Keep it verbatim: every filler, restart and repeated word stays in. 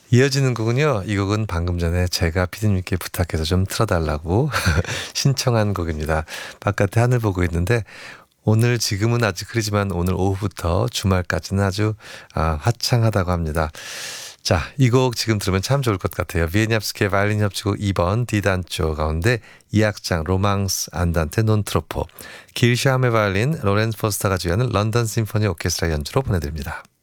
이어지는 곡은요. 이 곡은 방금 전에 제가 피디님께 부탁해서 좀 틀어달라고 신청한 곡입니다. 바깥에 하늘 보고 있는데 오늘 지금은 아직 흐리지만 오늘 오후부터 주말까지는 아주 아, 화창하다고 합니다. 자, 이 곡 지금 들으면 참 좋을 것 같아요. 비에니압스키의 바이올린 협주곡 이 번 D단조 가운데 이 악장 로망스 안단테 논 트로포, 길샤함의 바이올린 로렌스 포스터가 주연하는 런던 심포니 오케스트라 연주로 보내드립니다.